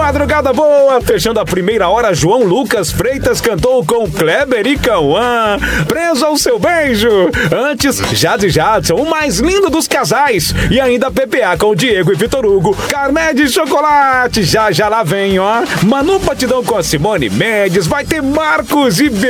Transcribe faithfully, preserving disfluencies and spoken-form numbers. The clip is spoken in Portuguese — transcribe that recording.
madrugada boa. Fechando a primeira hora, João Lucas Freitas cantou com Kleber e Cauã, Preso ao Seu Beijo. Antes, Jade Jadson, o mais lindo dos casais. E ainda P P A com Diego e Vitor Hugo, Carmé de Chocolate. Já já lá vem, ó, Manu Batidão com a Simone Mendes. Vai ter Marcos e B